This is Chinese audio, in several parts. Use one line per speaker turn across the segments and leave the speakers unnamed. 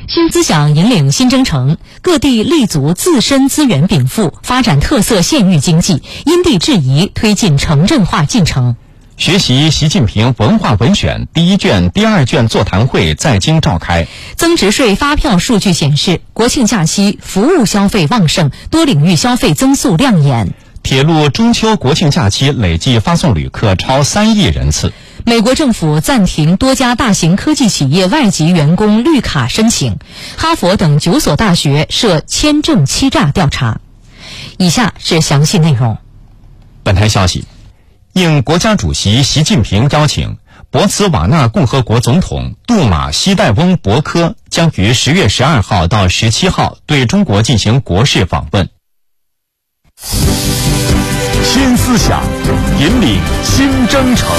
新思想引领新征程，各地立足自身资源禀赋，发展特色县域经济，因地制宜推进城镇化进程。
学习习近平文化文选第一卷、第二卷座谈会在京召开。
增值税发票数据显示，国庆假期服务消费旺盛，多领域消费增速亮眼。
铁路中秋国庆假期累计发送旅客超3亿人次。
美国政府暂停多家大型科技企业外籍员工绿卡申请，哈佛等9所大学涉签证欺诈调查。以下是详细内容。
本台消息，应国家主席习近平邀请，博茨瓦纳共和国总统杜马西代翁博科将于10月12号到17号对中国进行国事访问。
新思想引领新征程。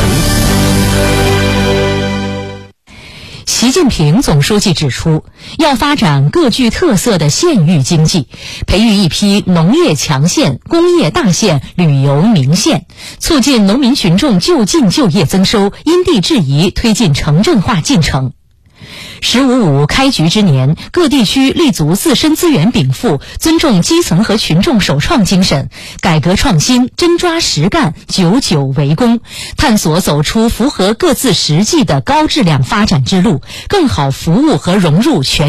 习近平总书记指出，要发展各具特色的县域经济，培育一批农业强县、工业大县、旅游名县，促进农民群众就近就业增收，因地制宜推进城镇化进程。“15.5”开局之年，各地区立足自身资源禀赋，尊重基层和群众首创精神，改革创新，真抓实干，久久为功，探索走出符合各自实际的高质量发展之路，更好服务和融入全